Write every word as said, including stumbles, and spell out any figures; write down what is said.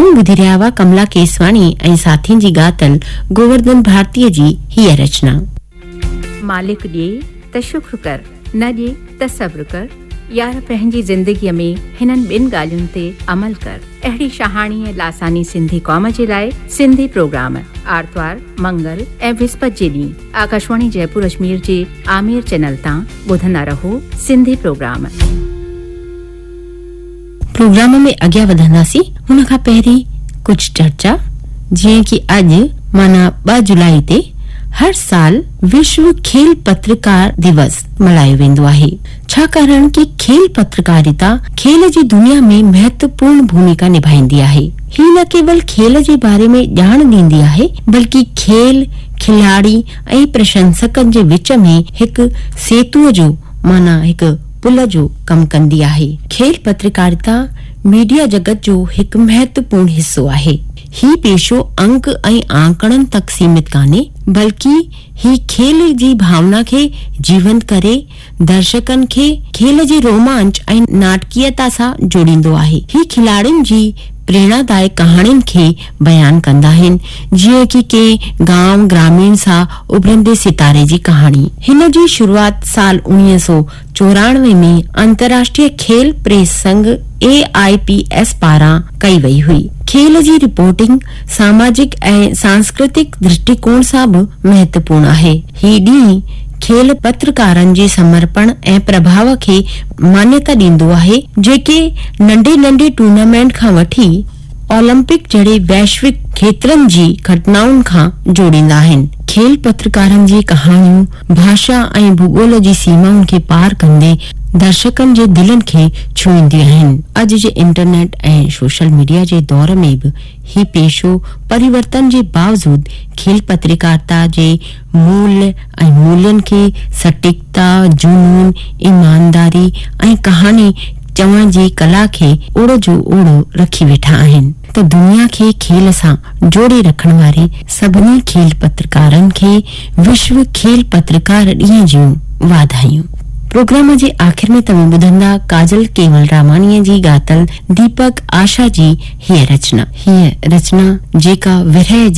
तव्हां ॿुधी रहिया हुआ कमला केसवाणी ऐं साथियुनि जी ॻातल गोवर्धन भारतीय जी हीअ रचना। मालिक ॾे त शुक्र कर, न ॾे त सब्र कर, यार पंहिंजी ज़िंदगीअ में हिननि ॿिनि ॻाल्हियुनि ते अमल कर। अहिड़ी शहाणी ऐं लासानी सिंधी क़ौम जे लाइ सिंधी प्रोग्राम आर्तवार, मंगल ऐं विस्पति जे ॾींहुं आकाशवाणी जयपुर अजमेर जे आमिर चैनल तां ॿुधंदा रहो सिंधी प्रोग्राम। प्रोग्राम में अॻियां वधंदासीं। हुन खां पहिरीं कुछ चर्चा, जीअं कि अॼु माना ॿ जुलाई ते हर साल विश्व खेल पत्रकार दिवस मल्हायो वेंदो आहे। छाकाणि कि खेल पत्रकारिता खेल जी दुनिया में महत्वपूर्ण भूमिका निभाईंदी आहे। ही न केवल खेल जे बारे में ॼाण ॾींदी आहे, बल्कि खेल, खिलाड़ी ऐं प्रशंसकनि जे विच में हिकु सेतुअ जो माना हिकु पुल जो कम कंदी आहे। खेल पत्रकारिता मीडिया जगत जो हिकु महत्वपूर्ण हिस्सो आहे। ही पेशो अंक ऐं आंकड़नि तक सीमित कान्हे, बल्कि ही खेल जी भावना खे जीवंत करे दर्शकनि खे खेल जे रोमांच ऐं नाटकीयता सां जोड़ींदो आहे। ही खिलाड़ियुनि जी प्रेरणादायक कहाणियुनि खे बयान कंदा आहिनि, जीअं कि के गांव ग्रामीण सां उभरंदे सितारे जी कहाणी। हिन जी शुरुआत साल उणिवीह सौ चौरानवे में अंतर्राष्ट्रीय खेल प्रेस संघ ए आई पी एस पारां कई वई हुई। खेल जी रिपोर्टिंग सामाजिक ऐं सांस्कृतिक दृष्टिकोण सां बि महत्वपूर्ण आहे। ही ॾींहुं खेल पत्रकारनि जे समर्पण ऐं प्रभाव खे मान्यता ॾींदो आहे, जेके नंढे नंढे टूर्नामेंट खां वठी ओलंपिक जहिड़े वैश्विक खेत्रनि जी घटनाउनि खां जोड़ींदा आहिनि। खेल पत्रकारनि जी कहाणियूं भाषा ऐं भूगोल जी सीमाउनि खे पार कंदे दर्शकनि जे दिलनि खे छुईंदियूं आहिनि। अॼु जे इंटरनेट ऐं सोशल मीडिया जे दौर में बि ही पेशो परिवर्तन जे बावजूद खेल पत्रकारिता जे मूल्य ऐं मूल्यनि खे सटीकता, जुनून, ईमानदारी ऐं कहानी चवण जी कला खे ओड़ो जो ओड़ो रखी वेठा आहिनि। त दुनिया खे खेल सां जोड़े रखण वारे सभिनी खेल पत्रकारनि खे विश्व खेल पत्रकार ॾींहं जूं वाधायूं। प्रोग्राम जे आख़िर में तव्हां ॿुधंदा काजल केवल रामाणीअ जी ॻातल दीपक आशा जी हीअ रचना। हीअ रचना जेका विरह